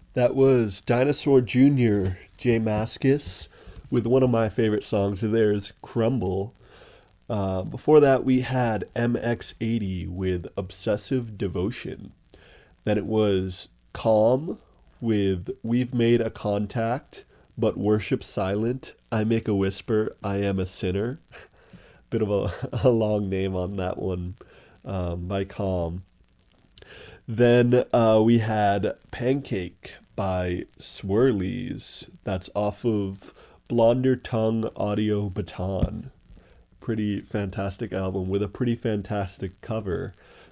That was Dinosaur Jr., Jay Mascis, with one of my favorite songs of theirs, Crumble. Before that, we had MX80 with Obsessive Devotion. Then it was Calm with We've Made a Contact, but Worship Silent. I Make a Whisper, I Am a Sinner. Bit of a long name on that one by Calm. Then we had Pancake by Swirlies. That's off of Blonder Tongue Audio Baton. Pretty fantastic album with a pretty fantastic cover.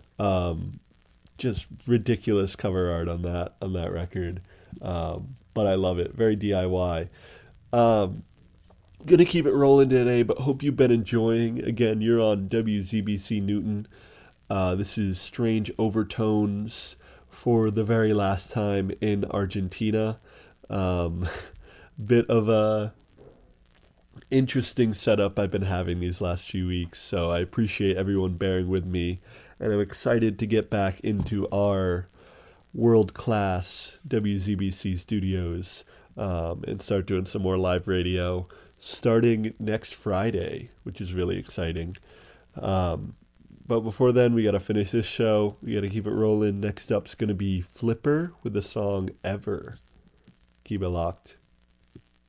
Just ridiculous cover art on that record. But I love it. Very DIY. Gonna keep it rolling today, but hope you've been enjoying. Again, you're on WZBC Newton. This is Strange Overtones for the very last time in Argentina. Um, Bit of a interesting setup I've been having these last few weeks, so I appreciate everyone bearing with me, and I'm excited to get back into our world class WZBC studios and start doing some more live radio starting next Friday, which is really exciting. Um, but before then, we got to finish this show. We got to keep it rolling. Next up's going to be Flipper with the song Ever. Keep it locked.